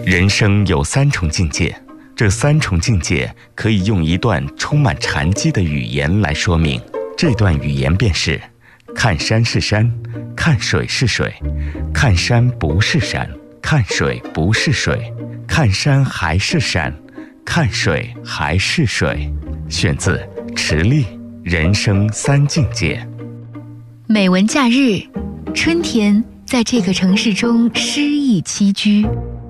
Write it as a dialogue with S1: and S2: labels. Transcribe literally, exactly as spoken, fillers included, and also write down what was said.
S1: 人生有三重境界，这三重境界可以用一段充满禅机的语言来说明。这段语言便是：看山是山，看水是水，看山不是山，看水不是水，看山还是山，看水还是水。选自池莉《人生三境界》。
S2: 美文假日，春天在这个城市中诗意栖居。